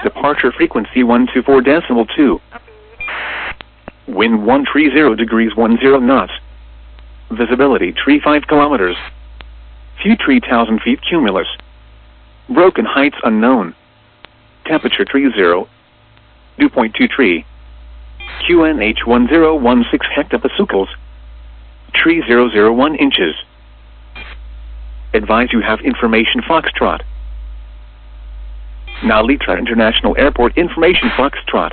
Departure frequency 124 decimal 2. Wind 130 degrees 10 knots. Visibility tree 5 kilometers. Few tree 1,000 feet cumulus. Broken heights unknown. Temperature tree 0. Dew point 2 tree. QNH 1016 hectopascals. Tree 001 inches. Advise you have information Foxtrot. Now Litra International Airport information Foxtrot.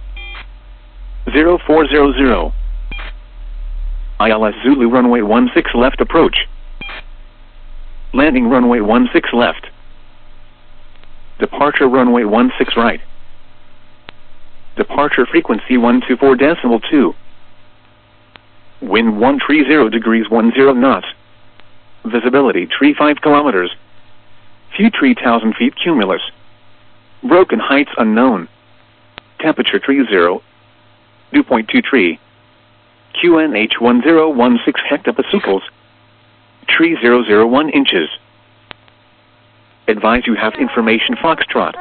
0400. ILS Zulu runway 16 left approach. Landing runway 16 left. Departure runway 16 right. Departure frequency 124 decimal 2. Wind 130 degrees 10 knots. Visibility tree 5 kilometers. Few tree 1,000 feet cumulus. Broken heights unknown. Temperature tree 0. Dew point 2 tree. QNH 1016 hectopascals. Tree 001 inches. Advise you have information Foxtrot.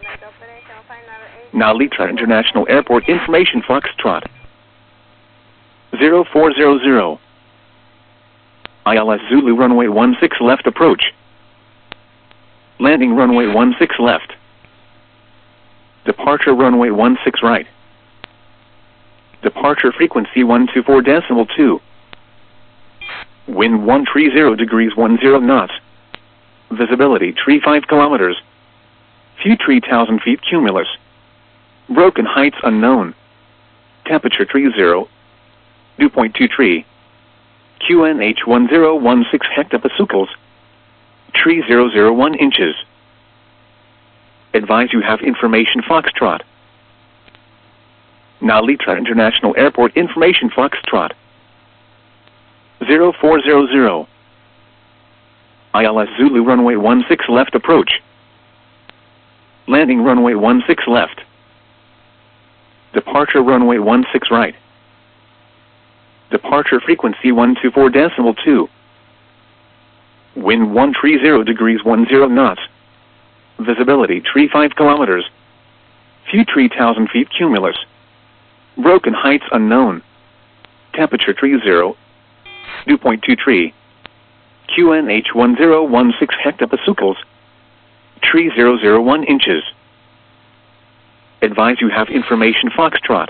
Now Litra International Airport information Foxtrot. 0400. ILS Zulu runway 16 left approach. Landing runway 16 left. Departure runway 16 right. Departure frequency 124 decimal 2. Wind 130 degrees 10 knots. Visibility tree 5 kilometers. Few tree 1,000 feet cumulus. Broken heights unknown. Temperature tree 0. Dew point 2 tree. QNH 1016 hectopascals. Tree 001 inches. Advise you have information Foxtrot. Now Litra International Airport information Foxtrot. 0400. ILS Zulu runway 16 left approach. Landing runway 16 left. Departure runway 16 right. Departure frequency 124 decimal 2. Wind 130 degrees 10 knots. Visibility tree 5 kilometers. Few tree 1,000 feet cumulus. Broken heights unknown. Temperature tree 0. Dew point 2 tree. QNH 1016 hectopascals. Tree 001 inches. Advise you have information Foxtrot.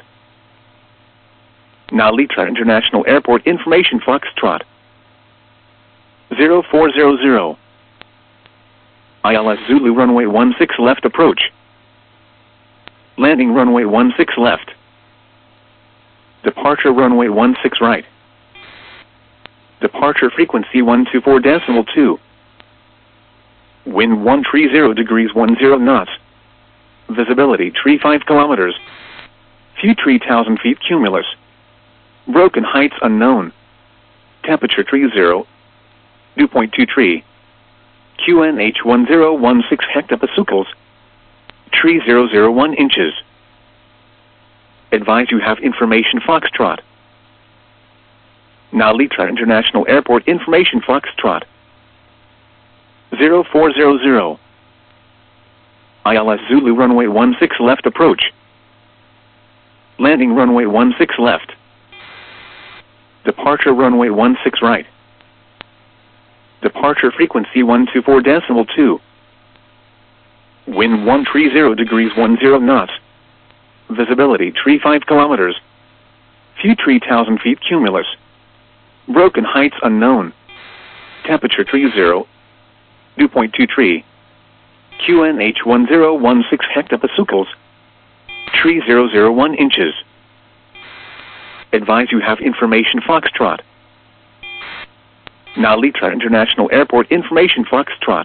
Now Litra International Airport information Foxtrot. 0400. ILS Zulu runway 16 left approach. Landing runway 16 left. Departure runway 16 right. Departure frequency 124 decimal 2. Wind 130 degrees 10 knots. Visibility tree 5 kilometers. Few tree 1,000 feet cumulus. Broken heights unknown. Temperature tree 0. Dew point 2 tree. QNH 1016 hectopascals. Tree 001 inches. Advise you have information Foxtrot. Now Litra International Airport information Foxtrot. 0400. ILS Zulu runway 16 left approach. Landing runway 16 left. Departure runway 16 right. Departure frequency 124 decimal 2. Wind 130 degrees 10 knots. Visibility tree 5 kilometers. Few tree 1,000 feet cumulus. Broken heights unknown. Temperature tree 0. Dew point 2 tree. QNH 1016 hectopascals. Tree 001 inches. Advise you have information Foxtrot. Now Litra International Airport information Foxtrot.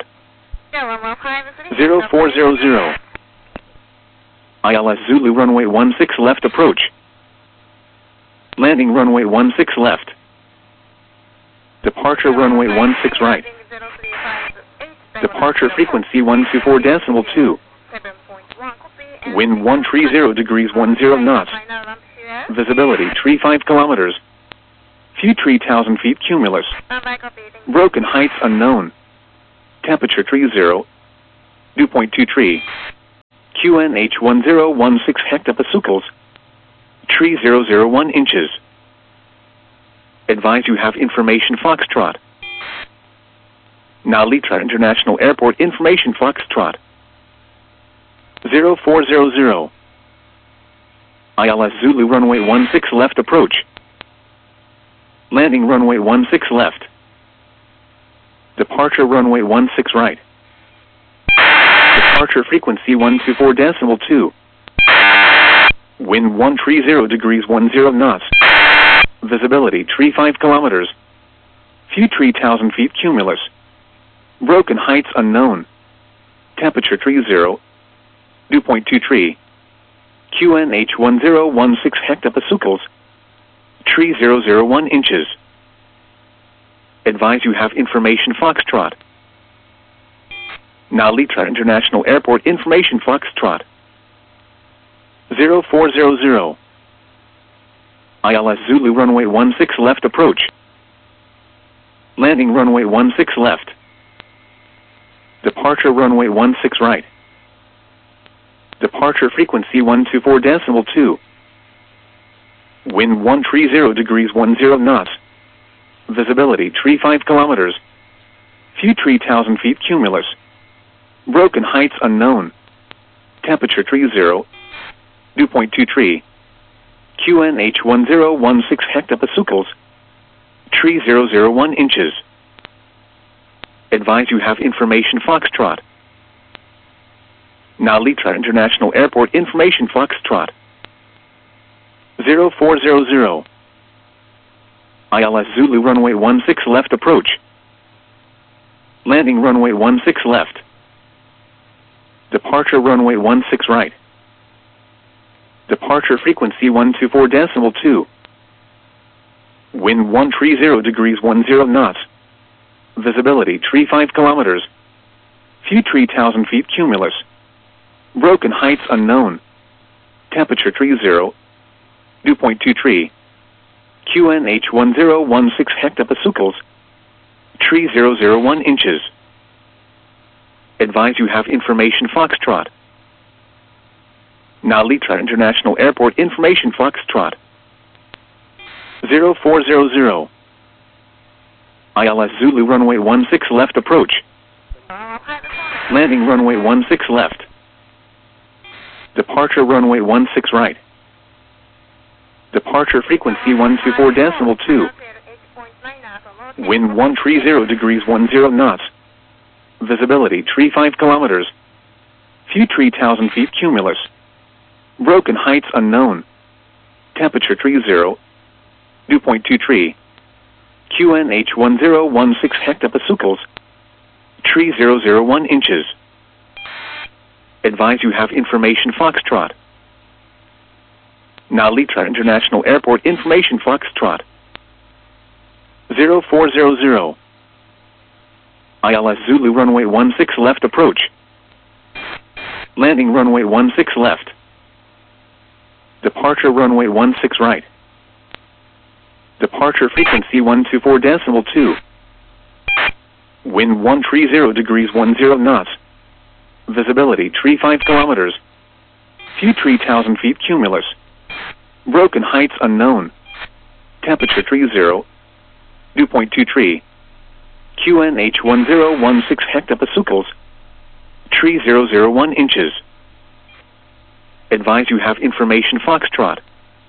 0400. ILS Zulu runway 16 left approach. Landing runway 16 left. Departure runway 16 right. Departure frequency 124 decimal 2. Wind 130 degrees 10 knots. Visibility tree 5 kilometers. Few tree 1,000 feet cumulus. Broken heights unknown. Temperature tree 0. Dew point 2 tree. QNH1016 hectopascals, tree 001 inches. Advise you have information Foxtrot. Now Litra International Airport information Foxtrot. 0400. ILS Zulu runway 16 left approach. Landing runway 16 left. Departure runway 16 right. Departure frequency 124.2. Wind 130 degrees 10 knots. Visibility 35 kilometers. Few 3,000 feet cumulus. Broken heights unknown. Temperature 30. Dew point 23. QNH1016 hectopascals. Tree 001 inches. Advise you have information Foxtrot. Now Litra International Airport information Foxtrot. 0400. ILS Zulu runway 16 left approach. Landing runway 16 left. Departure runway 16 right. Departure frequency 124.2. Wind 130 degrees 10 knots. Visibility 35 kilometers. Few 3,000 feet cumulus. Broken heights unknown. Temperature 30. Dew point 23. QNH1016 hectopascals. Tree 001 inches. Advise you have information Foxtrot. Now Litra International Airport information Foxtrot. 0400. ILS Zulu runway 16 left approach. Landing runway 16 left. Departure runway 16 right. Departure frequency 124.2. Wind 130 degrees 10 knots. Visibility 35 kilometers. Few 3,000 feet cumulus. Broken heights unknown. Temperature 30. Dew point 23. QNH1016 hectopascals. Tree 001 inches. Advise you have information Foxtrot. Now Litra International Airport information Foxtrot. 0400. ILS Zulu runway 16 left approach. Landing runway 16 left. Departure runway 16 right. Departure frequency 124.2. Wind 130 degrees 10 knots. Visibility 35 kilometers. Few 3,000 feet cumulus. Broken heights unknown. Temperature 30. Dew point 23. QNH1016 hectopascals. Tree 001 inches. Advise you have information Foxtrot. Now Litra International Airport information Foxtrot. 0400. ILS Zulu runway 16 left approach. Landing runway 16 left. Departure runway 16 right. Departure frequency 124.2. Wind 130 degrees 10 knots. Visibility 35 kilometers. Few 3,000 feet cumulus. Broken heights unknown. Temperature 30. Dew point 23. QNH1016 hectopascals. Tree 001 inches. Advise you have information Foxtrot.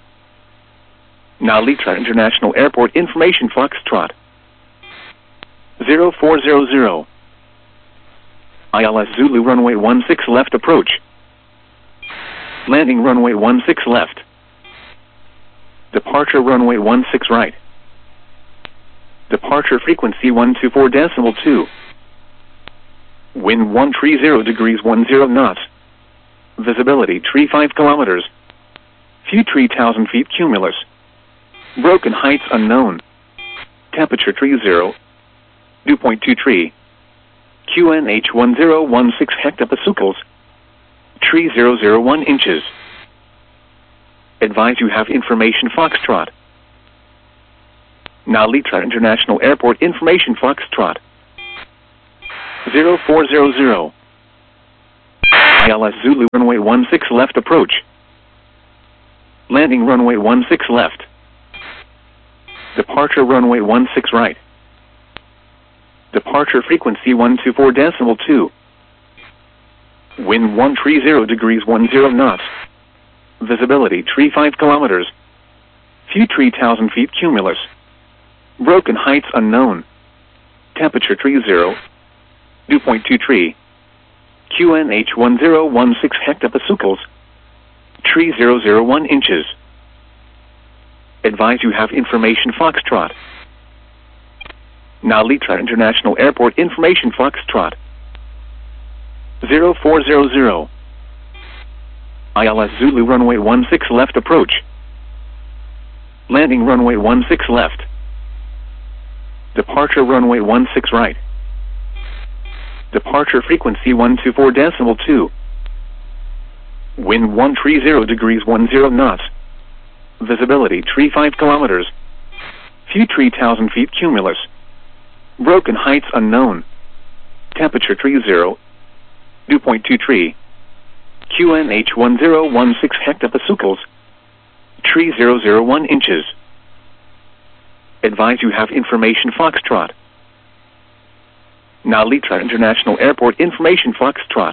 Now Litra International Airport information Foxtrot. 0400. ILS Zulu runway 16 left approach. Landing runway 16 left. Departure runway 16 right. Departure frequency 124.2. Wind 130 degrees 10 knots. Visibility 35 kilometers. Few 3,000 feet cumulus. Broken heights unknown. Temperature 30. Dew point 23. QNH1016 hectopascals. Tree 001 inches. Advise you have information Foxtrot. Now Litra International Airport information Foxtrot. 0400. ILS Zulu runway 16 left approach. Landing runway 16 left. Departure runway 16 right. Departure frequency 124.2. Wind 130 degrees 10 knots. Visibility 35 kilometers. Few 3,000 feet cumulus. Broken heights unknown. Temperature 30. Dew point 23. QNH 1016 hectopascals. 3001 inches. Advise you have information Foxtrot. Now Litra International Airport information Foxtrot. 0400. ILS Zulu runway 16 left approach. Landing runway 16 left. Departure runway 16 right. Departure frequency 124.2. Wind 130 degrees 10 knots. Visibility 35 kilometers. Few 3,000 feet cumulus. Broken heights unknown. Temperature 30. Dew point 23. QNH 1016 hectopascals. 3001 inches. Advise you have information Foxtrot. Now Litra International Airport information Foxtrot.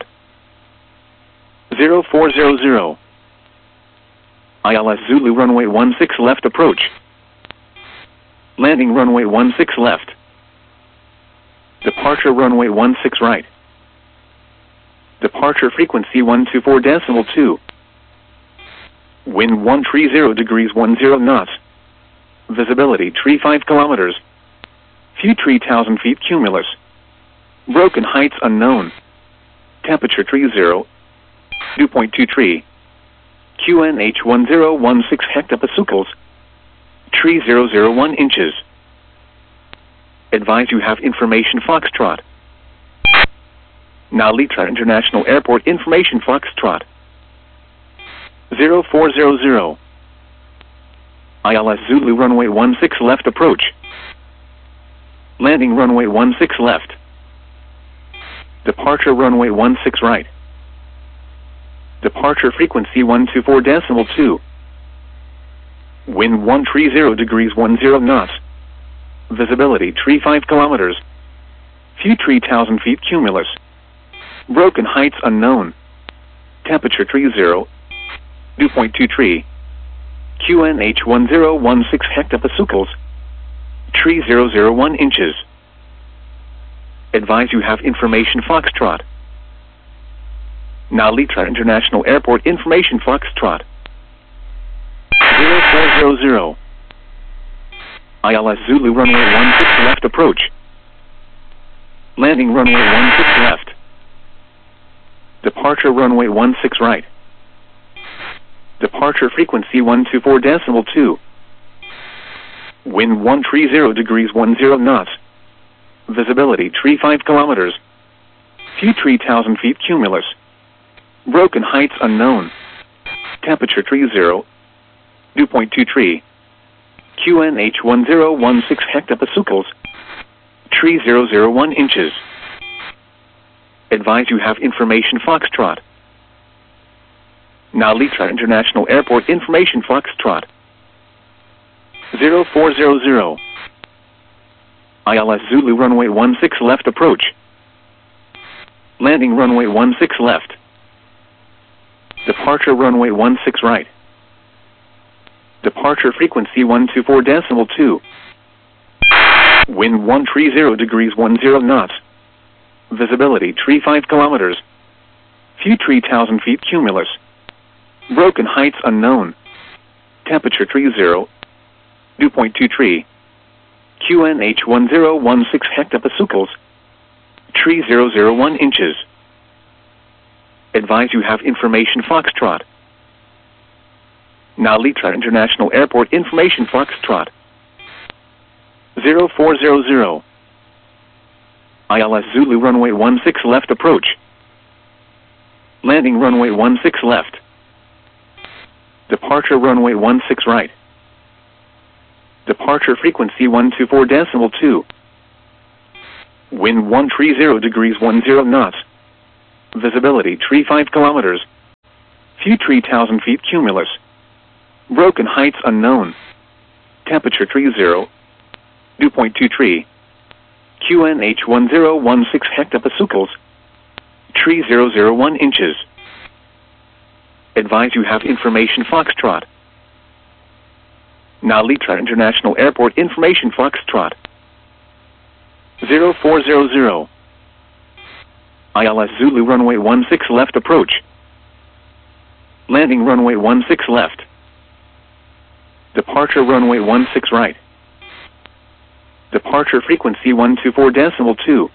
0400. ILS Zulu runway 16 left approach. Landing runway 16 left. Departure runway 16 right. Departure frequency 124.2. Wind 130 degrees 10 knots. Visibility 35 kilometers. Few 3,000 feet cumulus. Broken heights unknown. Temperature 30. Dew point 23. QNH 1016 hectopascals. 3001 inches. Advise you have information Foxtrot. Now Litra International Airport information Foxtrot. 0400. ILS Zulu runway 16 left approach. Landing runway 16 left. Departure runway 16 right. Departure frequency 124.2. Wind 130 degrees 10 knots. Visibility 35 kilometers. Few 3,000 feet cumulus. Broken heights unknown. Temperature 30. Dew point 23. QNH 1016 hectopascals. 3001 inches. Advise you have information Foxtrot. Now Litra International Airport information Foxtrot. 0400. ILS Zulu runway 16 left approach. Landing runway 16 left. Departure runway 16 right. Departure frequency 124.2. Wind 130 degrees 10 knots. Visibility 35 kilometers. Few 3,000 feet cumulus. Broken heights unknown. Temperature 30. Dew point 23. QNH 1016 hectopascals. 3001 inches. Advise you have information Foxtrot. Now Litra International Airport information Foxtrot. 0400. ILS Zulu runway 16 left approach. Landing runway 16 left. Departure runway 16 right. Departure frequency 124.2. Wind 130 degrees 10 knots. Visibility 35 kilometers. Few 3,000 feet cumulus. Broken heights unknown. Temperature 30. Dew point 23. QNH 1016 hectopascals. 3001 inches. Advise you have information Foxtrot. Now Litra International Airport information Foxtrot. 0400. ILS Zulu runway 16 left approach. Landing runway 16 left. Departure runway 16 right. Departure frequency 124.2. Wind 130 degrees 10 knots. Visibility tree 5 kilometers. Few tree 1,000 feet cumulus. Broken heights unknown. Temperature tree 0. Dew point 2 tree. QNH 1016 hectopascals. Tree 001 inches. Advise you have information Foxtrot. Now Litra International Airport information Foxtrot. 0400. ILS Zulu runway 16 left approach. Landing runway 16 left. Departure runway 16 right. Departure frequency 124.2.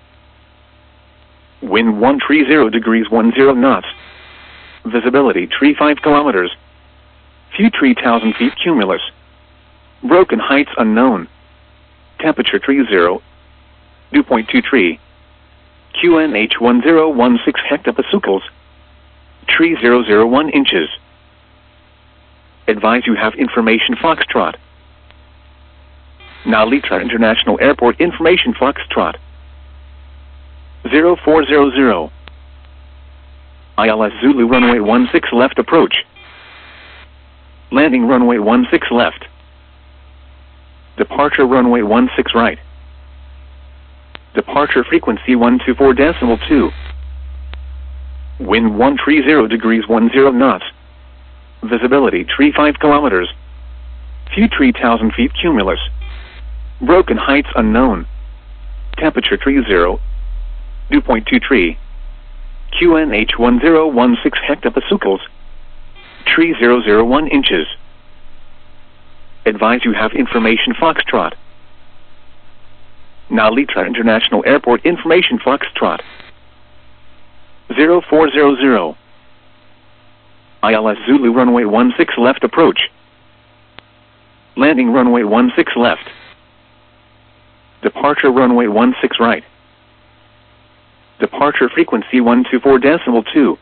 Wind 130 degrees 10 knots. Visibility tree 5 kilometers. Few tree 1,000 feet cumulus. Broken heights unknown. Temperature tree 0. Dew point 2 tree. QNH 1016 hectopascals. Tree 001 inches. Advise you have information Foxtrot. Now Litra International Airport information Foxtrot. 0400. ILS Zulu runway 16 left approach. Landing runway 16 left. Departure runway 16 right. Departure frequency 124.2. Wind 130 degrees 10 knots. Visibility tree 5 kilometers. Few tree 1,000 feet cumulus. Broken heights unknown. Temperature tree 0. Dew point 2 tree. QNH 1016 hectopascals. Tree 001 inches. Advise you have information Foxtrot. Now Litra International Airport information Foxtrot. 0400. ILS Zulu runway 16 left approach. Landing runway 16 left. Departure runway 16 right. Departure frequency 124.2.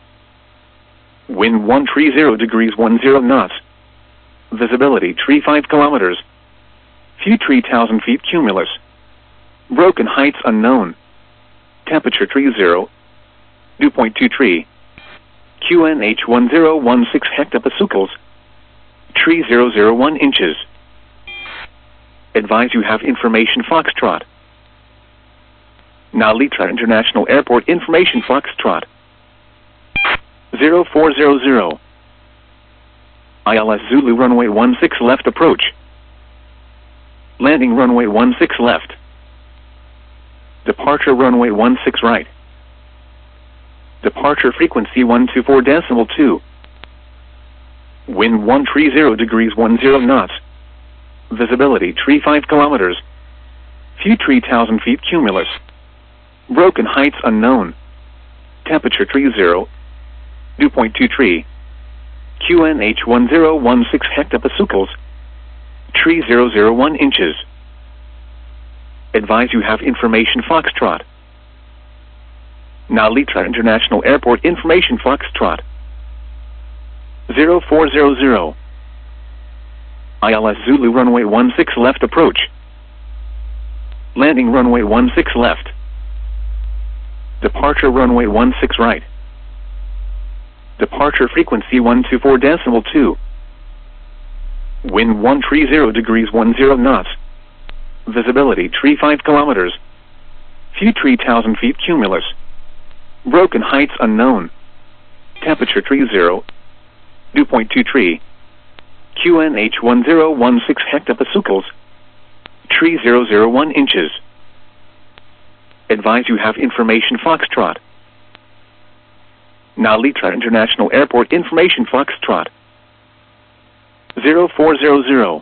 Wind 130 degrees 10 knots. Visibility tree 5 kilometers. Few tree 1,000 feet cumulus. Broken heights unknown. Temperature tree 0. Dew point 2 tree. QNH 1016 hectopascals. Tree 001 inches. Advise you have information Foxtrot. Now Litra International Airport information Foxtrot. 0400. ILS Zulu runway 16 left approach. Landing runway 16 left. Departure runway 16 right. Departure frequency 124.2. Wind 130 degrees 10 knots. Visibility tree 5 kilometers. Few tree 1,000 feet cumulus. Broken heights unknown. Temperature tree 0. Dew point 2 tree. QNH 1016 hectopascals. Tree 001 inches. Advise you have information Foxtrot. Now Litra International Airport information Foxtrot. 0400. ILS Zulu runway 16 left approach. Landing runway 16 left. Departure runway 16 right. Departure frequency 124.2. Wind 130 degrees 10 knots. Visibility tree 5 kilometers. Few tree 1,000 feet cumulus. Broken heights unknown. Temperature tree 0. Dew point 2 tree. QNH 1016 hectopascals. Tree 001 inches. Advise you have information Foxtrot. Now Litra International Airport information Foxtrot. 0400.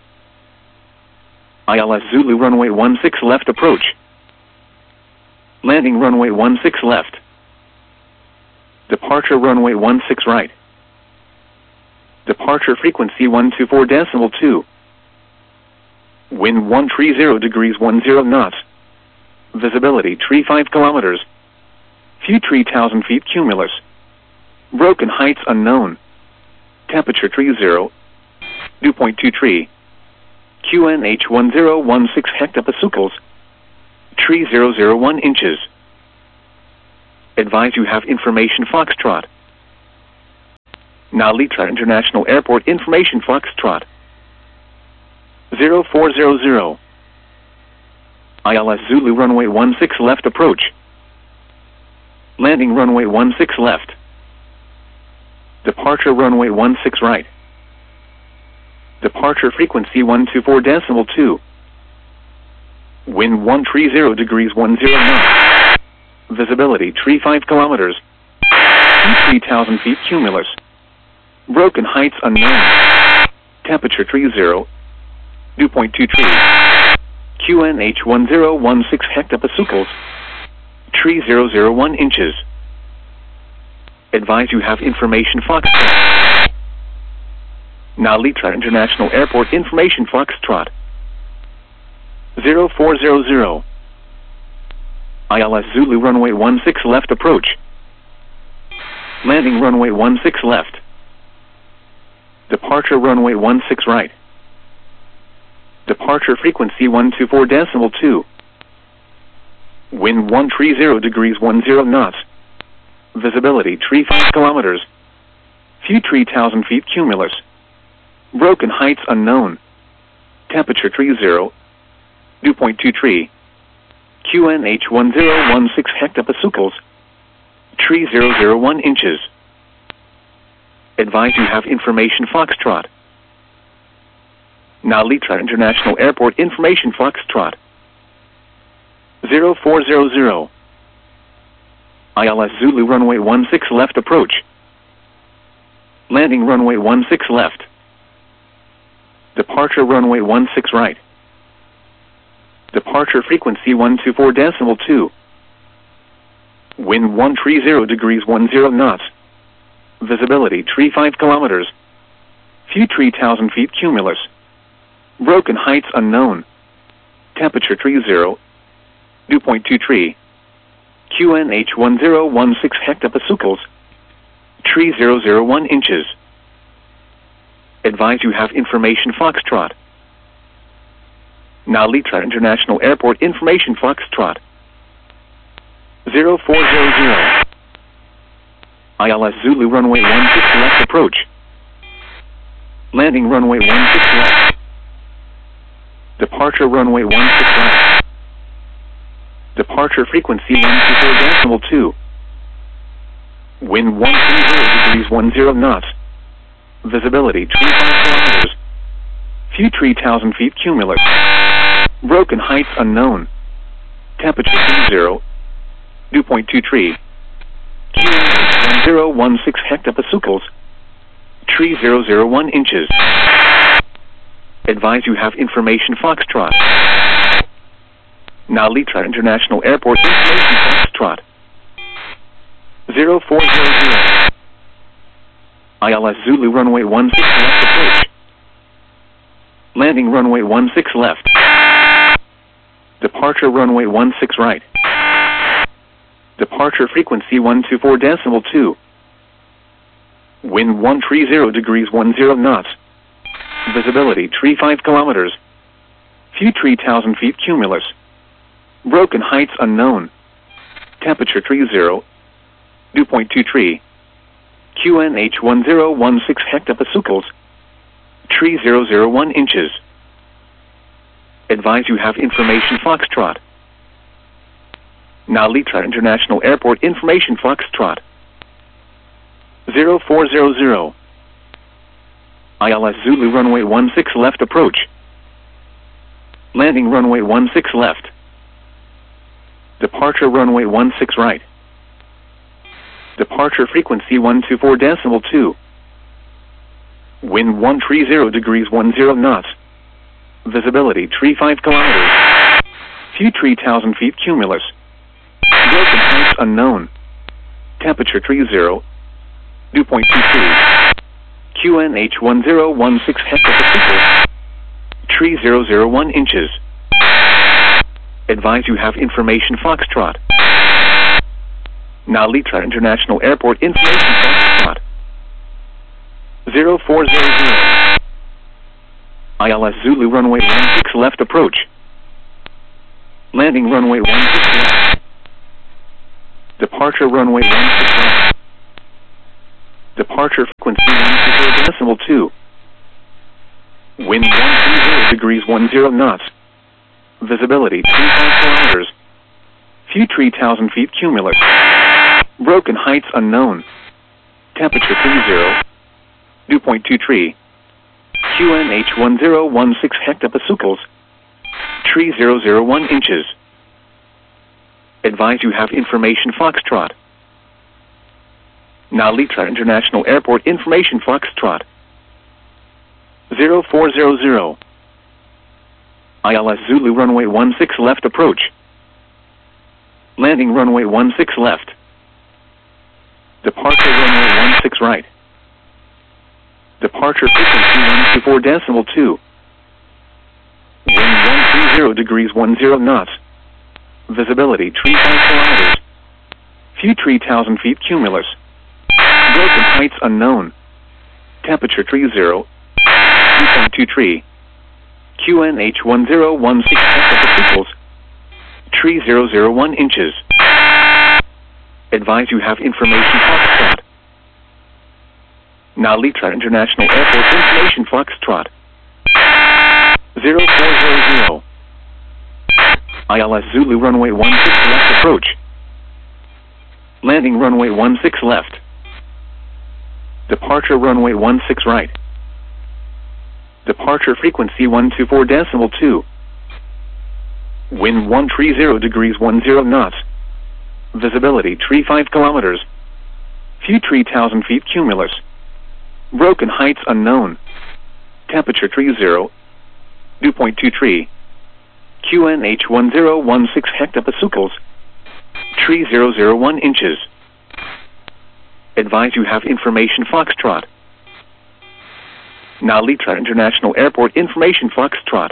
ILS Zulu runway 16 left approach. Landing runway 16 left. Departure runway 16 right. Departure frequency 124.2. Wind 130 degrees 10 knots. Visibility tree 5 kilometers. Few tree 1,000 feet cumulus. Broken heights unknown. Temperature tree 0. Dew point 2 tree. QNH 1016 hectopascals. Tree 001 inches. Advise you have information Foxtrot. Narita International Airport information Foxtrot. 0400. ILS Zulu runway 16 left approach. Landing runway 16 left. Departure runway 16 right. Departure frequency 124.2. Wind 130 degrees 10 knots. Visibility 35 kilometers. 3,000 feet cumulus. Broken heights unknown. Temperature 30. Dew point 23. QNH 1016 hectopascals. 3001 inches. Advise you have information Foxtrot. Narita International Airport information Foxtrot. 0400. ILS Zulu runway 16 left approach. Landing runway 16 left. Departure runway 16 right. Departure frequency 124.2. Wind 130 degrees 10 knots. Visibility 35 kilometers. Few 3,000 feet cumulus. Broken heights unknown. Temperature 30. Dew point 23. QNH 1016 hectopascals. 3001 inches. Advise you have information Foxtrot. Narita International Airport information Foxtrot. 0400. ILS Zulu runway 16 left approach. Landing runway 16 left. Departure runway 16 right. Departure frequency 124.2. Wind 130 degrees 10 knots. Visibility 35 kilometers. Few 3,000 feet cumulus. Broken heights unknown. Temperature 30. Dew point 23. QNH 1016 hectopascals. 3001 inches. Advise you have information Foxtrot. Narita International Airport information Foxtrot. 0400. ILS Zulu runway 16 left approach. Landing runway 16 left. Departure runway 16 right. Departure frequency 124.2. Wind 130 degrees 10 knots. Visibility 25 kilometers. Few 3,000 feet cumulus. Broken heights unknown. Temperature 30. Dew point 23. QNH 1016 hectopascals. 3001 inches. Advise you have information Foxtrot. Narita International Airport information Foxtrot. 0400. ILS Zulu runway 16 left approach. Landing runway 16 left. Departure runway 16 right. Departure frequency 124.2. Wind 130 degrees 10 knots. Visibility 35 kilometers. Few 3,000 feet cumulus. Broken heights unknown. Temperature 30. Dew point 23. QNH 1016 hectopascals. 3001 inches. Advise you have information Foxtrot. Narita International Airport information Foxtrot. 0400. ILS Zulu runway 16 left approach. Landing runway 16 left. Departure runway 16 right. Departure frequency 124.2. Wind 130 degrees 10 knots. Visibility 35 kilometers. Few 3,000 feet cumulus. Broken heights unknown. Temperature 30. Dew point 23. QNH 1016 hectopascals. 3001 inches. Advise you have information Foxtrot. Narita International Airport information Foxtrot. 0400. ILS Zulu runway 16 left approach. Landing runway 16 left. Departure Departure runway 16 right. Departure frequency 120.2. Wind 130 degrees 10 knots. Visibility 25 kilometers. Few 3,000 feet cumulus. Broken heights unknown. Temperature 30. Dew point 23. QNH 1016 hectopascals. 3001 inches. Advise you have information Foxtrot. Nalitra International Airport information Foxtrot. 0400. ILS Zulu runway 16 left approach. Landing runway 16 left. Departure runway 16 right. Departure frequency 124.2. Wind 130 degrees 10 knots. Visibility 35 kilometers. Few 3,000 feet cumulus. Broken heights unknown. Temperature 30. Dew point 23. QNH 1016 hectopascals. 3001 inches. Advise you have information Foxtrot. Nalitra International Airport information Foxtrot. 0400. ILS Zulu runway 16 left approach. Landing runway 16 left. Departure runway 16 right. Departure frequency 124.2. Wind 130 degrees 10 knots. Visibility 35 kilometers. Few 3,000 feet cumulus. Broken heights unknown. Temperature 30. Dew point 23. QNH 1016 hectopascals. 3001 inches. Advise you have information Foxtrot. Nalitra International Airport information Foxtrot.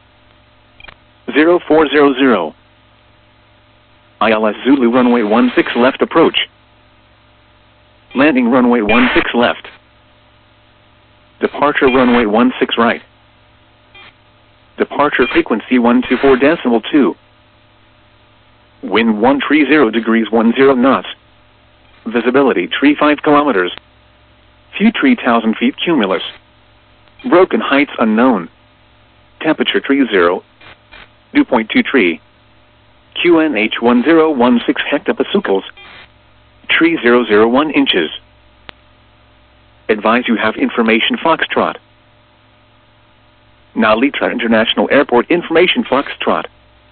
0400. ILS Zulu runway 16 left approach. Landing runway 16 left. Departure runway 16 right. Departure frequency 124.2. Wind 130 degrees 10 knots. Visibility 35 kilometers. Few 3,000 feet cumulus. Broken heights unknown. Temperature 30. Dew point 23. QNH 1016 hectopascals. 3001 inches. Advise you have information Foxtrot. Nalitra International Airport information Foxtrot.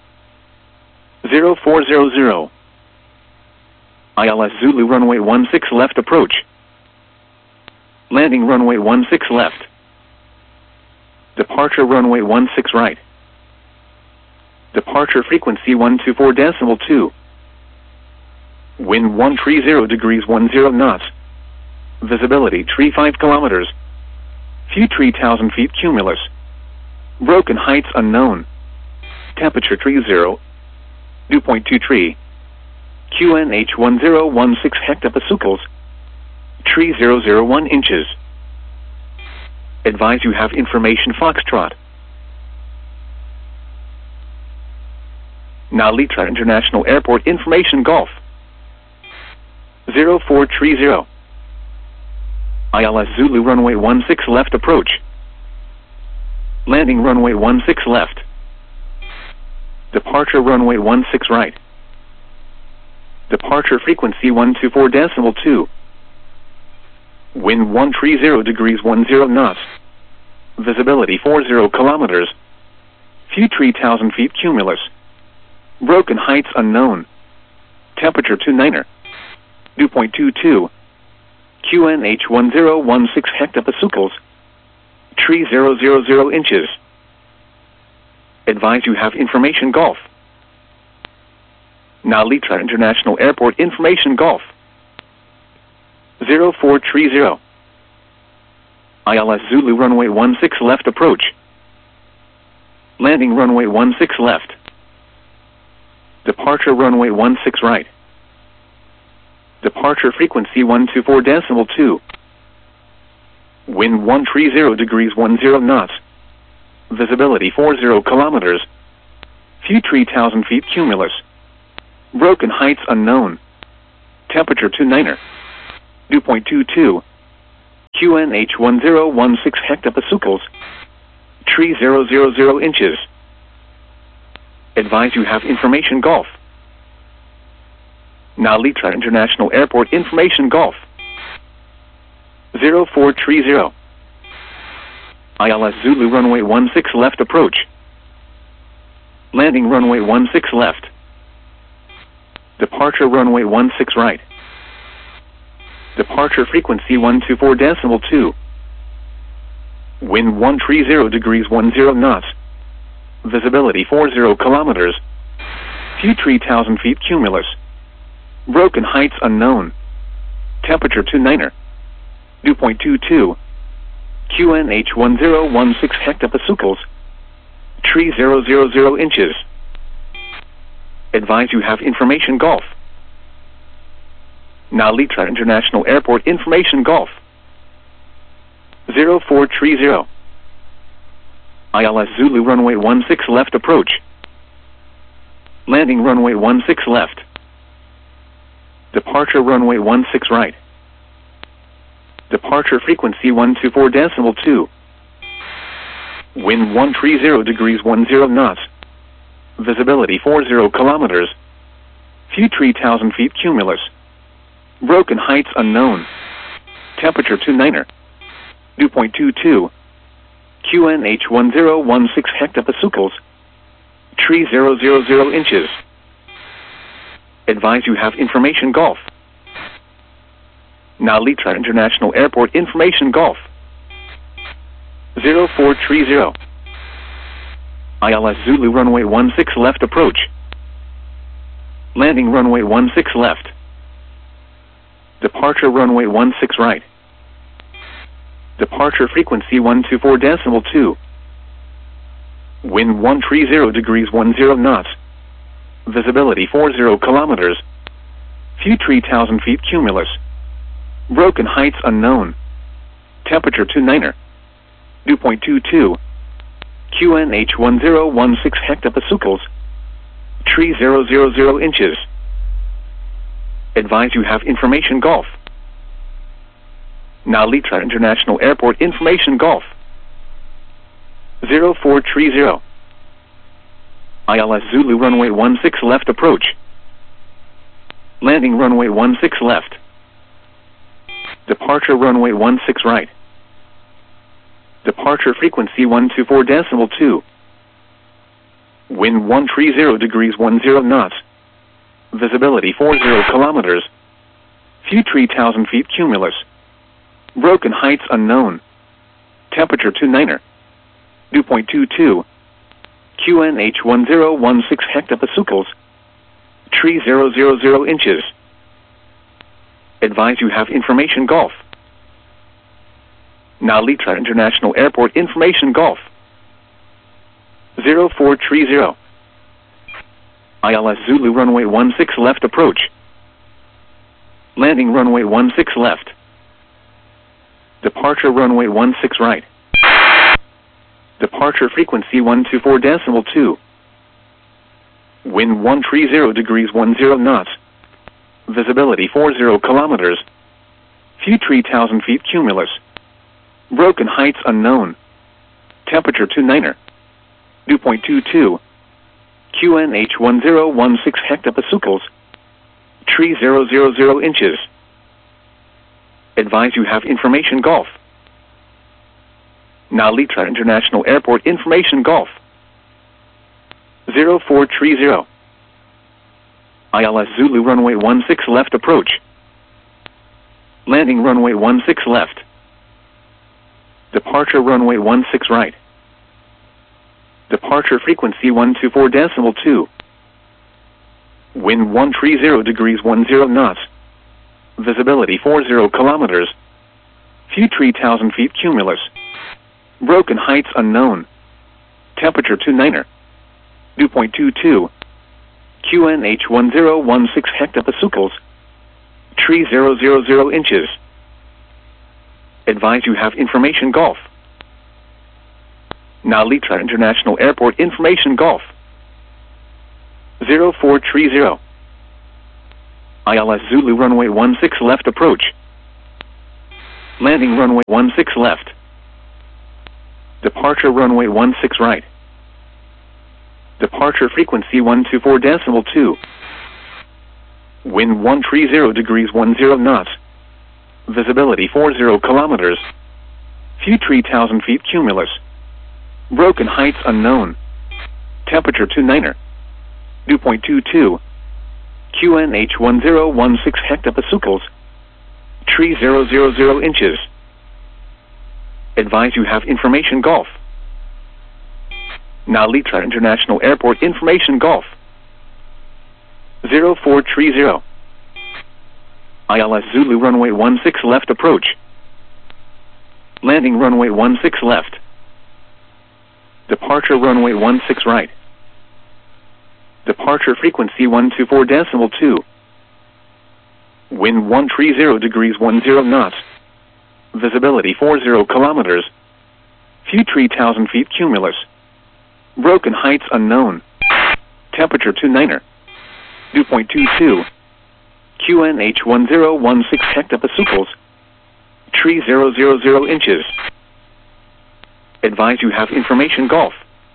0400. ILS Zulu runway 16 left approach. Landing runway 16 left. Departure runway 16 right. Departure frequency 124.2. Wind 130 degrees 10 knots. Visibility 35 kilometers. Few 3,000 feet cumulus. Broken heights unknown. Temperature 30. Dew point 23. QNH 1016 hectopascals. 3001 inches. Advise you have information Foxtrot. Nalitra International Airport information Golf. 0430. ILS Zulu runway 16 left approach. Landing runway 16 left. Departure runway 16 right. Departure frequency 124.2. Wind 130 degrees 10 knots. Visibility 40 kilometers. Few 3,000 feet cumulus. Broken heights unknown. Temperature 29. Dew point 22. QNH 1016 hectopascals. 3000 inches. Advise you have information Golf. Nalitra International Airport information Golf. 0430. ILS Zulu runway 16 left approach. Landing runway 16 left. Departure runway 16 right. Departure frequency 124.2. Wind 130 degrees 10 knots. Visibility 40 kilometers. Few 3,000 feet cumulus. Broken heights unknown. Temperature 29er. Dew point 22. QNH 1016 hectopascals. Tree 000 inches. Advise you have information Golf. Nalitra International Airport information Golf. 0430. ILS Zulu runway 16 left approach. Landing runway 16 left. Departure runway 16 right. Departure frequency 124.2. Wind 130 degrees 10 knots. Visibility 40 kilometers. Few 3,000 feet cumulus. Broken heights unknown. Temperature 29er. Dew point 22. QNH 1016 hectopascals. Tree 000 inches. Advise you have information Golf. Nalitra International Airport information Golf. 0430. ILS Zulu runway 16 left approach. Landing runway 16 left. Departure runway 16 right. Departure frequency 124.2. Wind 130 degrees 10 knots. Visibility 40 kilometers. Few 3,000 feet cumulus. Broken heights unknown. Temperature 29er. Dew point 22. QNH 1016 hectopascals. Tree 000 inches. Advise you have information Golf. Nalitra International Airport information Golf. 0430. ILS Zulu runway 16 left approach. Landing runway 16 left. Departure runway 16 right. Departure frequency 124.2. Wind 130 degrees 10 knots. Visibility 40 kilometers. Few 3,000 feet cumulus. Broken heights unknown. Temperature 29er. Dew point 22. QNH 1016 hectopascals. Tree 000 inches. Advise you have information Golf. Nalitra International Airport information Golf. 0430. ILS Zulu runway 16 left approach. Landing runway 16 left. Departure runway 16 right. Departure frequency 124.2. Wind 130 degrees 10 knots. Visibility 40 kilometers. Few 3,000 feet cumulus. Broken heights unknown. Temperature 29er. Dew point 22. QNH 1016 hectopascals. Tree 000 inches. Advise you have information Golf. Nalitra International Airport information Golf. 0430. ILS Zulu runway 16 left approach. Landing runway 16 left. Departure runway 16 right. Departure frequency 124.2. Wind 130 degrees 10 knots. Visibility 40 kilometers. Few 3,000 feet cumulus. Broken heights unknown. Temperature 29er. Dew point 22. QNH 1016 hectopascals. Tree 000 inches. Advise you have information Golf. Nalitra International Airport information Golf. 0430. ILS Zulu runway 16 left approach. Landing runway 16 left. Departure runway 16 right. Departure frequency 124.2. Wind 130 degrees 10 knots. Visibility 40 kilometers. Few 3,000 feet cumulus. Broken heights unknown. Temperature 29er. Dew point 22. QNH 1016 hectopascals. Tree 000 inches. Advise you have information Golf. Nalitra International Airport information Golf. 0430. ILS Zulu runway 16 left approach. Landing runway 16 left. Departure runway 16 right. Departure frequency 124.2. Wind 130 degrees 10 knots. Visibility 40 kilometers. View 3,000 feet cumulus. Broken heights unknown. Temperature 29er. Dew point 22. QNH 1016 hectopascals. 3000 inches. Advise you have information Golf. Nalitra International Airport information Golf. 0430. ILS Zulu runway 16 left approach. Landing runway 16 left. Departure runway 16 right. Departure frequency 124.2. Wind 130 degrees 10 knots. Visibility 40 kilometers. View 3,000 feet cumulus. Broken heights unknown. Temperature 29er. Dew point 22. QNH 1016 hectopascals. 3000 inches. Advise you have information Golf.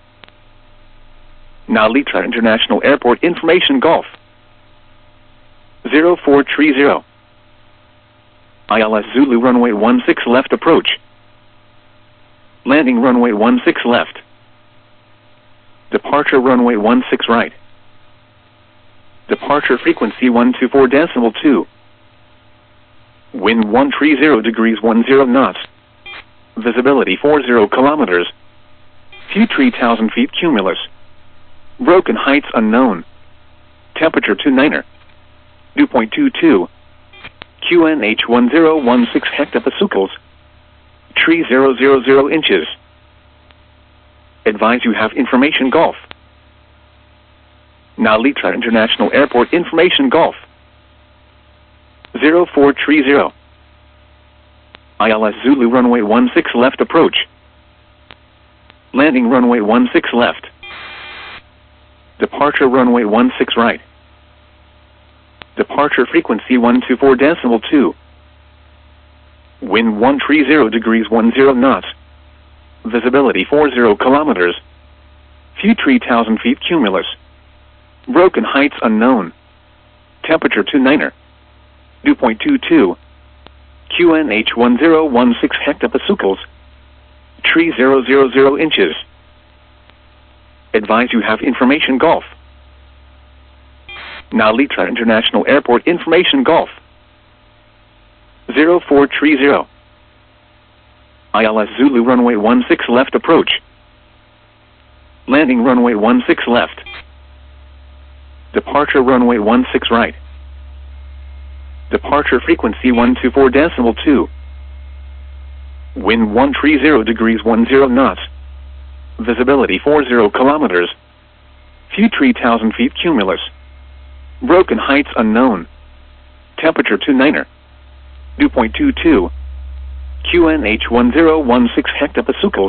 Nalitra International Airport information Golf. 0430. ILS Zulu runway 16 left approach. Landing runway 16 left. Departure runway 16 right. Departure frequency 124.2. Wind 130 degrees 10 knots. Visibility 40 kilometers. View 3,000 feet cumulus. Broken heights unknown. Temperature 29er. Dew point 22. QNH 1016 hectopascals. 3000 inches. Advise you have information Golf. Nalitra International Airport information Golf. 0430. ILS Zulu runway 16 left approach. Landing runway 16 left. Departure runway 16 right. Departure frequency 124.2. Wind 130 degrees 10 knots. Visibility 40 kilometers. View 3,000 feet cumulus. Broken heights unknown. Temperature 29er. Dew point 22. QNH 1016 hectopascals. 3000 inches. Advise you have information Golf. Nalitra International Airport information Golf. 0430. ILS Zulu runway 16 left approach. Landing runway 16 left. Departure runway 16 right. Departure frequency 124.2. Wind 130 degrees 10 knots. Visibility 40 kilometers. View 3,000 feet cumulus. Broken heights unknown. Temperature 29er. Dew point 22. QNH 1016 hectopascals.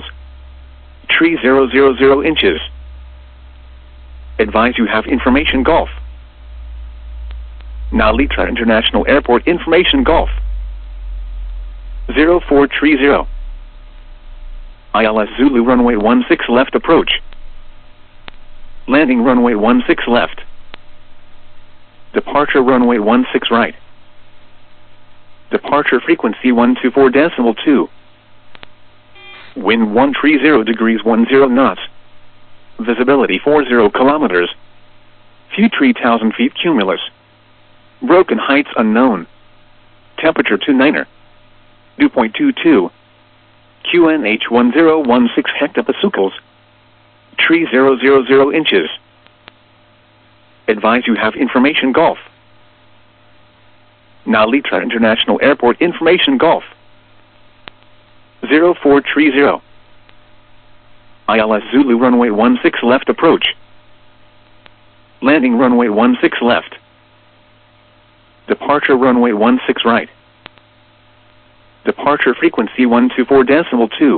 3000 inches. Advise you have information Golf. Nalitra International Airport information Golf. 0430. ILS Zulu runway 16 left approach. Landing runway 16 left. Departure runway 16 right. Departure frequency 124.2. Wind 130 degrees 10 knots. Visibility 40 kilometers. View 3,000 feet cumulus. Broken heights unknown. Temperature 29er. Dew point 22. QNH 1016 hectopascals. 3000 inches. Advise you have information Golf. Nalitra International Airport information Golf. 0430. ILS Zulu runway 16 left approach. Landing runway 16 left. Departure runway 16 right. Departure frequency 124.2.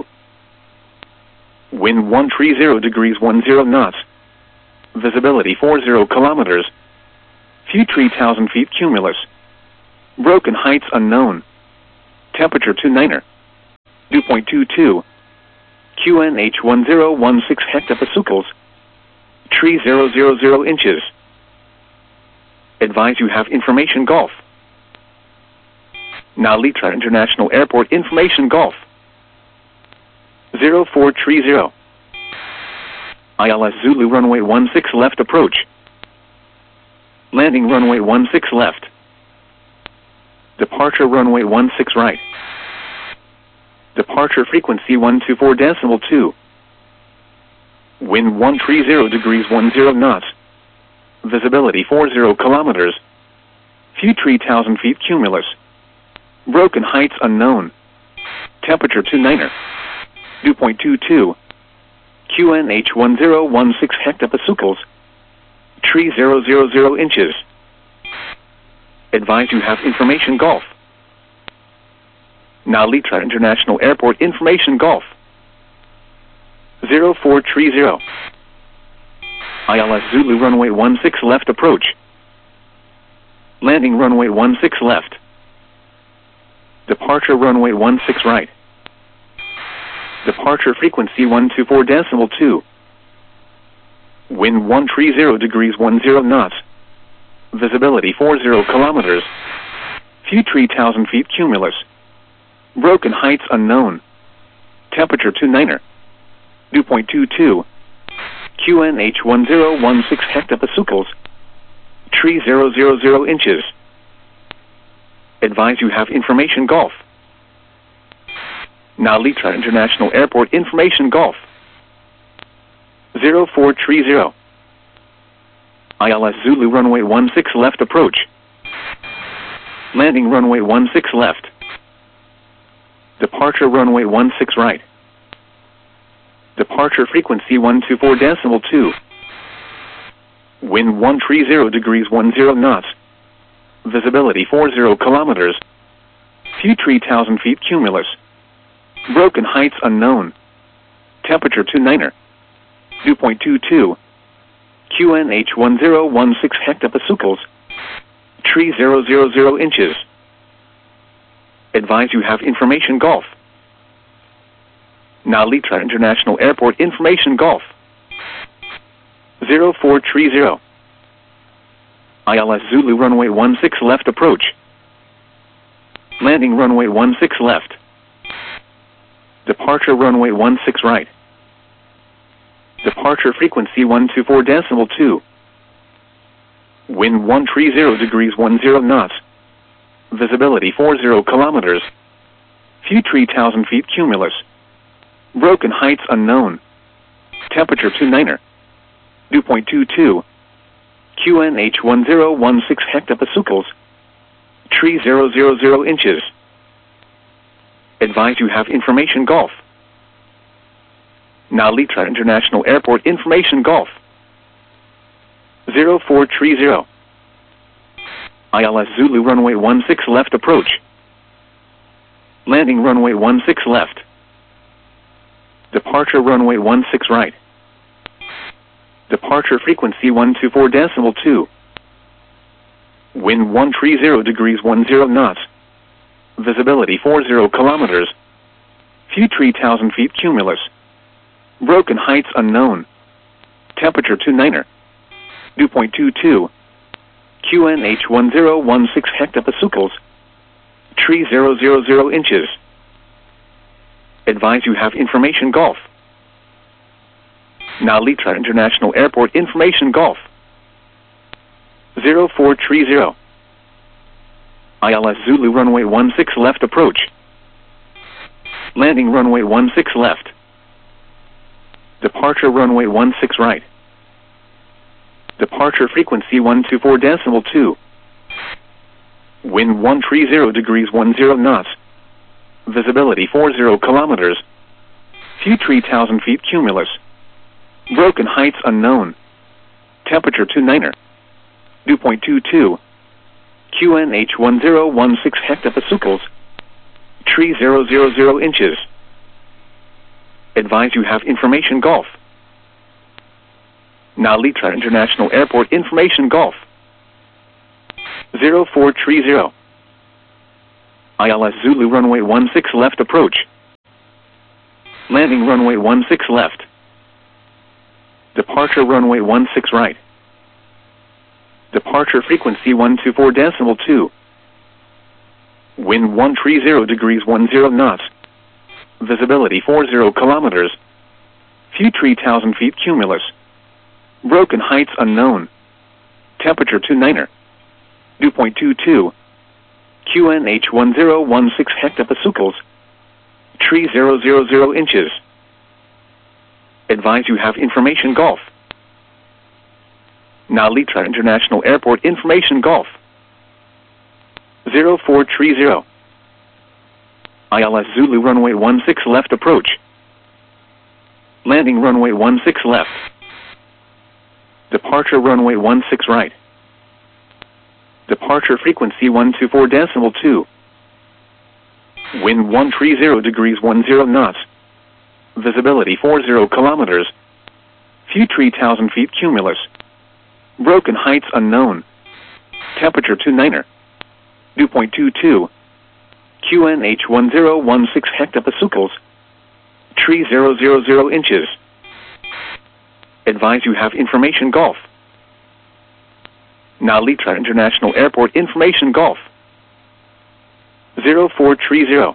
Wind 130 degrees 10 knots. Visibility 40 kilometers. View 3,000 feet cumulus. Broken heights unknown. Temperature 29er. Dew point 22. QNH 1016 hectopascals. Tree 000 inches. Advise you have information Golf. Now Litra International Airport information Golf. 0430. ILS Zulu runway 16 left approach. Landing runway 16 left. Departure runway 16 right. Departure frequency 124.2. Wind 130 degrees 10 knots. Visibility 40 kilometers. View 3,000 feet cumulus. Broken heights unknown. Temperature 29er. Dew point 22. QNH 1016 hectopascals. Tree 000 inches. Advise you have information Golf. Now Litra International Airport information Golf. 0430. ILS Zulu runway 16 left approach. Landing runway 16 left. Departure runway 16 right. Departure frequency 124.2. Wind 130 degrees 10 knots. Visibility 40 kilometers. View 3,000 feet cumulus. Broken heights unknown. Temperature 29er. Dew point 22. QNH 1016 hectopascals. Tree 000 inches. Advise you have information Golf. Now Litra International Airport information Golf. 0430. ILS Zulu runway 16 left approach. Landing runway 16 left. Departure runway 16 right. Departure frequency 124.2. Wind 130 degrees 10 knots. Visibility 40 kilometers. View 3,000 feet cumulus. Broken heights unknown. Temperature 29er. Dew point 22. QNH 1016 hectopascals. Tree 000 inches. Advise you have information Golf. Now Litra International Airport information Golf. 0430. ILS Zulu runway 16 left approach. Landing runway 16 left. Departure runway 16 right. Departure frequency 124.2. Wind 130 degrees 10 knots. Visibility 40 kilometers. View 3,000 feet cumulus. Broken heights unknown. Temperature 29er. Dew point 22. QNH 1016 hectopascals. Tree 000 inches. Advise you have information Golf. Now Litra International Airport information Golf. 0430. ILS Zulu runway 16 left approach. Landing runway 16 left. Departure runway 16 right. Departure frequency 124.2. Wind 130 degrees 10 knots. Visibility 40 kilometers. View 3,000 feet cumulus. Broken heights unknown. Temperature 29er. Dew point 22. QNH 1016 hectopascals. Tree 000 inches. Advise you have information Golf. Now Litra International Airport information Golf. 0430. ILS Zulu runway 16 left approach. Landing runway 16 left. Departure runway 16 right. Departure frequency 124.2. Wind 130 degrees 10 knots. Visibility 40 kilometers. View 3,000 feet cumulus. Broken heights unknown. Temperature 29er. Dew point 22. QNH 1016 hectopascals. Tree 000 inches. Advise you have information Golf. Now Litra International Airport information Golf. 0430. ILS Zulu runway 16 left approach. Landing runway 16 left. Departure runway 16 right. Departure frequency 124.2. Wind 130 degrees 10 knots. Visibility 40 kilometers. Few 3,000 feet cumulus. Broken heights unknown. Temperature 29er. Dew point 22. QNH 1016 hectopascals. 3000 inches. Advise you have information Golf. Nalitra International Airport information Golf. 0430. ILS Zulu runway 16 left approach. Landing runway 16 left. Departure runway 16 right. Departure frequency 124.2. Wind 130 degrees 10 knots. Visibility 40 kilometers. Few 3,000 feet cumulus. Broken heights unknown. Temperature 29er. Dew point 22. QNH 1016 hectopascals. 3000 inches. Advise you have information Golf. Nalitra International Airport information Golf. 0430.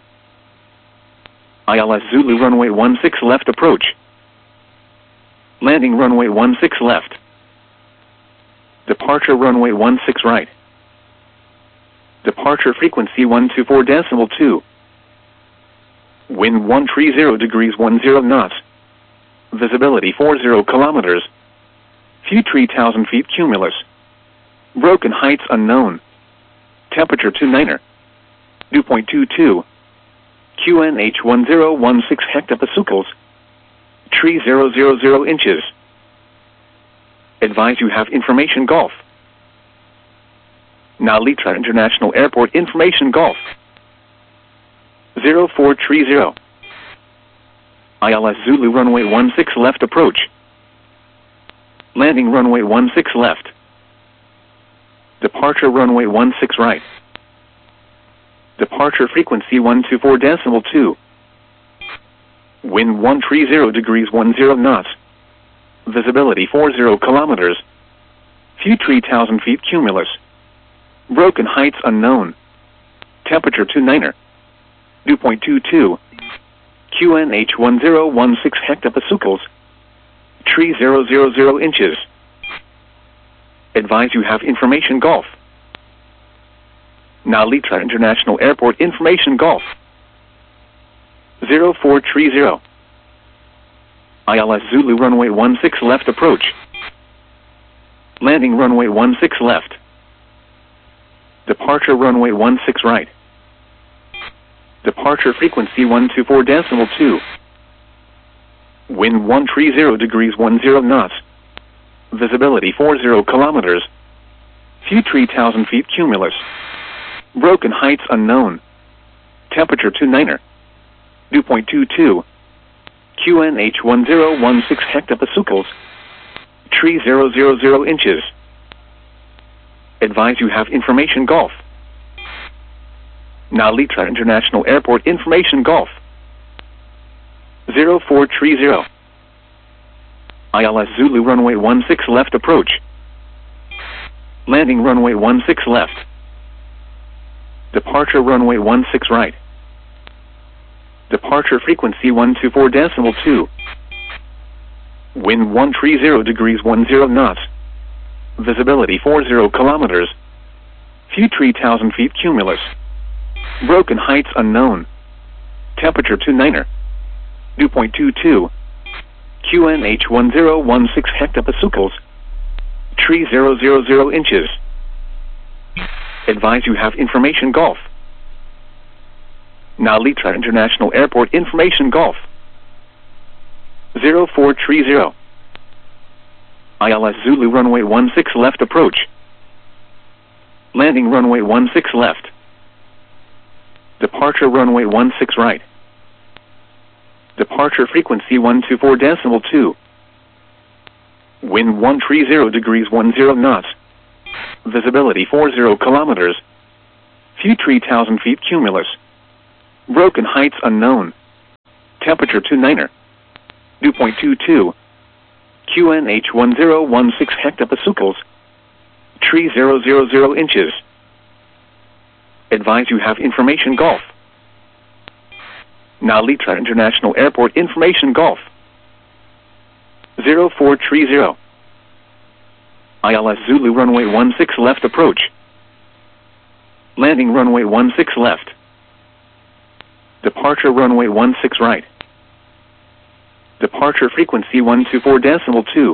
ILS Zulu runway 16 left approach. Landing runway 16 left. Departure runway 16 right. Departure frequency 124.2. Wind 130 degrees 10 knots. Visibility 40 kilometers. Few 3,000 feet cumulus. Broken heights unknown. Temperature 29er. Dew point 22. QNH 1016 hectopascals. 3000 inches. Advise you have information Golf. Nalitra International Airport information Golf. 0430. ILS Zulu runway 16 left approach. Landing runway 16 left. Departure runway 16 right. Departure frequency 124.2. Wind 130 degrees 10 knots. Visibility 40 kilometers. Few 3,000 feet cumulus. Broken heights unknown. Temperature 29er. Dew point 22. QNH 1016 hectopascals. 3000 inches. Advise you have information Golf. Nalitra International Airport information Golf. 0430. ILS Zulu runway 16 left approach. Landing runway 16 left. Departure runway 16 right. Departure frequency 124.2. Wind 130 degrees 10 knots. Visibility 40 kilometers. Few 3,000 feet cumulus. Broken heights unknown. Temperature 29er. Dew point 22. QNH 1016 hectopascals. 3000 inches. Advise you have information Golf. Nalitra International Airport information Golf. 0430. ILS Zulu runway 16 left approach. Landing runway 16 left. Departure runway 16 right. Departure frequency 124.2. Wind 130 degrees 10 knots. Visibility 40 kilometers. Few 3,000 feet cumulus. Broken heights unknown. Temperature 29er. Dew point 22. QNH 1016 hectopascals. 3000 inches. Advise you have information Golf. Nalitra International Airport information Golf. 0430. ILS Zulu runway 16 left approach. Landing runway 16 left. Departure runway 16 right. Departure frequency 124.2. Wind 130 degrees 10 knots. Visibility 40 kilometers. Few 3,000 feet cumulus. Broken heights unknown. Temperature 29er. Dew point 22. QNH 1016 hectopascals. Tree 000 inches. Advise you have information Golf. Nalitra International Airport information Golf. 0430. ILS Zulu runway 16 left approach. Landing runway 16 left. Departure runway 16 right. Departure frequency 124.2.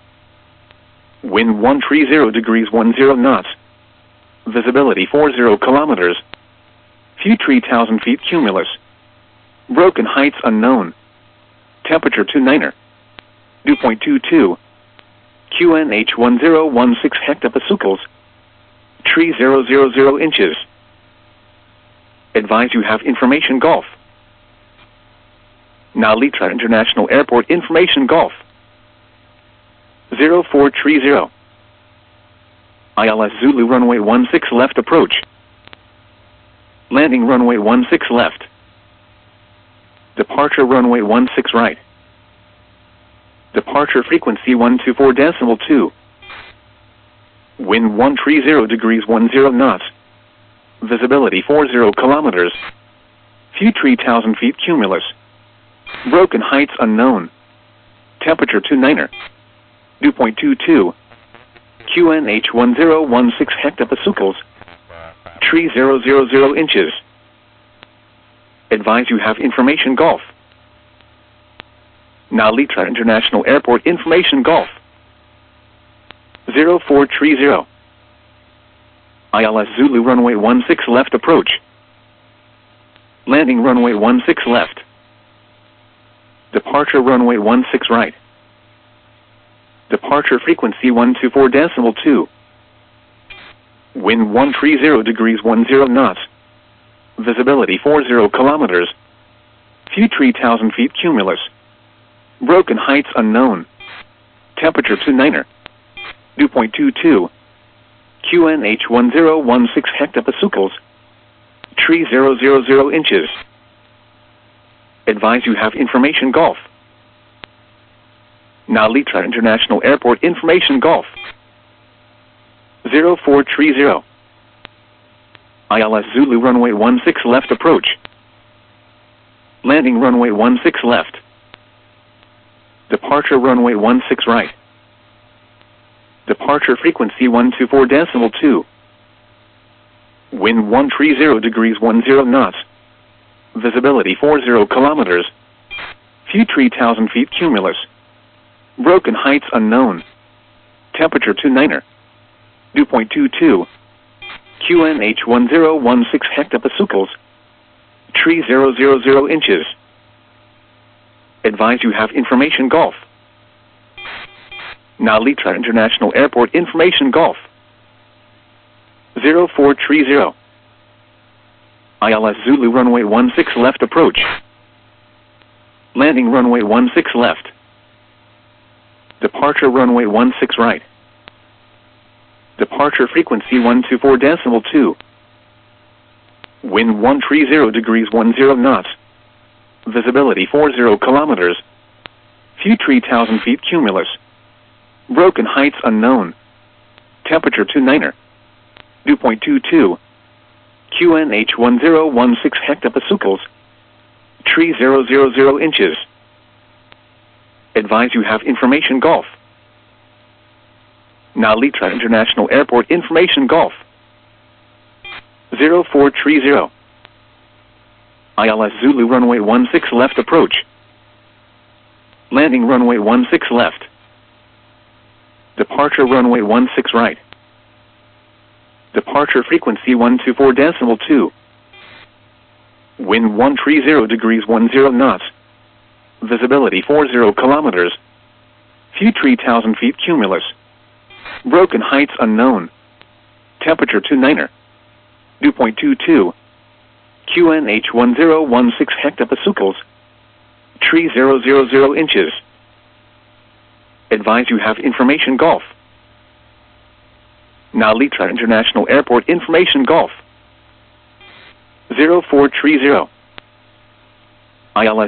Wind 130 degrees 10 knots. Visibility 40 kilometers. Few 3,000 feet cumulus. Broken heights unknown. Temperature 29er. Dew point 22. QNH 1016 hectopascals. Tree 000 inches. Advise you have information Golf. Nalitra International Airport information Golf. 0430. ILS Zulu runway 16 left approach. Landing runway 16 left. Departure runway 16 right. Departure frequency 124.2. Wind 130 degrees 10 knots. Visibility 40 kilometers. Few 3,000 feet cumulus. Broken heights unknown. Temperature 29er. Dew point 22. QNH 1016 hectopascals. Tree 000 inches. Advise you have information Golf. Nalitra International Airport information Golf. 0430. ILS Zulu runway 16 left approach. Landing runway 16 left. Departure runway 16 right. Departure frequency 124.2. Wind 130 degrees 10 knots. Visibility 40 kilometers. Few 3,000 feet cumulus. Broken heights unknown. Temperature 29er. Dew point 22. QNH 1016 hectopascals. Tree 000 inches. Advise you have information Golf. Nalitra International Airport information Golf. 0430. ILS Zulu runway 16 left approach. Landing runway 16 left. Departure runway 16 right. Departure frequency 124.2. Wind 130 degrees 10 knots. Visibility 40 kilometers. Few 3,000 feet cumulus. Broken heights unknown. Temperature 29er. Dew point 22. QNH 1016 hectopascals. Tree 000 inches. Advise you have information Golf. Nalitra International Airport information Golf. 0430. ILS Zulu runway 16 left approach. Landing runway 16 left. Departure runway 16 right. Departure frequency 124.2. Wind 130 degrees 10 knots. Visibility 40 kilometers. Few 3,000 feet cumulus. Broken heights unknown. Temperature 29er. Dew point 22. QNH 1016 hectopascals. Tree 000 inches. Advise you have information Golf. Nalitra International Airport information Golf. 0430. ILS Zulu runway 16 left approach. Landing runway 16 left. Departure runway 16 right. Departure frequency 124.2. Wind 130 degrees 10 knots. Visibility 40 kilometers. Few 3,000 feet cumulus. Broken heights unknown. Temperature 29er. Dew point 22. QNH 1016 hectopascals. Tree 000 inches. Advise you have information Golf. Nalitra International Airport information Golf 0430. ILS